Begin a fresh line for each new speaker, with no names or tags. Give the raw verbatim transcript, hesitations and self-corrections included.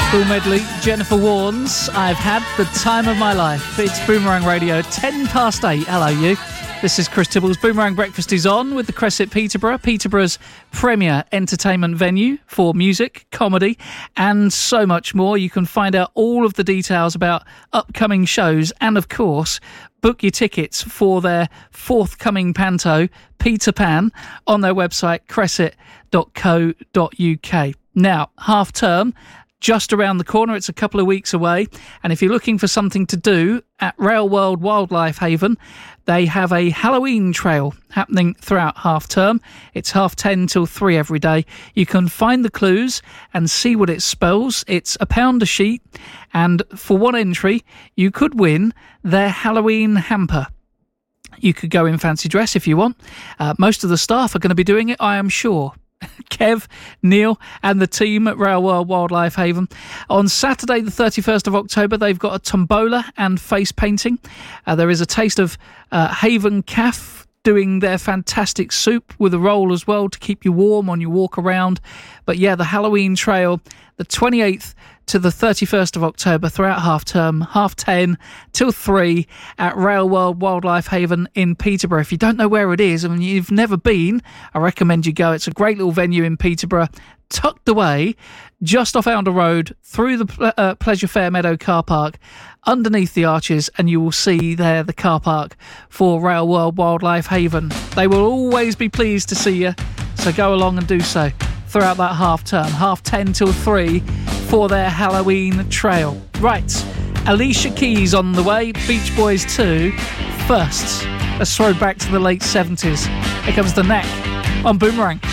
School medley, Jennifer Warnes. I've had the time of my life. It's Boomerang Radio, ten past eight. Hello, you. This is Chris Tibble's Boomerang Breakfast is on with the Crescent Peterborough, Peterborough's premier entertainment venue for music, comedy, and so much more. You can find out all of the details about upcoming shows and, of course, book your tickets for their forthcoming panto, Peter Pan, on their website, crescent dot co dot uk. Now, half term, just around the corner. It's a couple of weeks away. And if you're looking for something to do at Rail World Wildlife Haven, they have a Halloween trail happening throughout half term. It's half ten till three every day. You can find the clues and see what it spells. It's a pound a sheet. And for one entry, you could win their Halloween hamper. You could go in fancy dress if you want. Uh, most of the staff are going to be doing it, I am sure. Kev, Neil and the team at Rail World Wildlife Haven. On Saturday the thirty-first of October, they've got a tombola and face painting. Uh, there is a taste of uh, Haven Caf doing their fantastic soup with a roll as well to keep you warm on your walk around. But yeah, the Halloween trail, the twenty-eighth to the thirty-first of October throughout half term, half ten till three at Rail World Wildlife Haven in Peterborough. If you don't know where it is and you've never been, I recommend you go. It's a great little venue in Peterborough, tucked away just off Ounder Road, through the uh, Pleasure Fair Meadow car park, underneath the arches, and you will see there the car park for Rail World Wildlife Haven. They will always be pleased to see you, so go along and do so throughout that half term, half ten till three for their Halloween trail. Right, Alicia Keys on the way, Beach Boys two. First, let's throw back to the late seventies. Here comes The Neck on Boomerang.